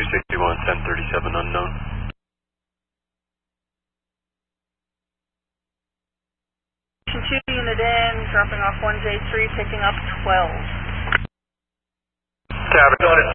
261, 1037 unknown. Station 2 unit in, dropping off 1J3, picking up 12. Cabin, going at